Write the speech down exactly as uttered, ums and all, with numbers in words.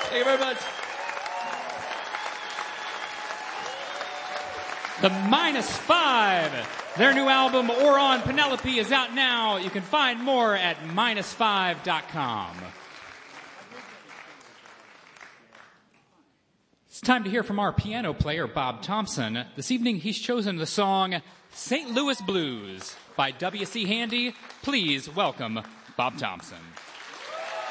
Thank you very much. The Minus Five. Their new album, Or on Penelope, is out now. You can find more at minus five dot com. It's time to hear from our piano player, Bob Thompson. This evening, he's chosen the song Saint Louis Blues by W C Handy. Please welcome Bob Thompson.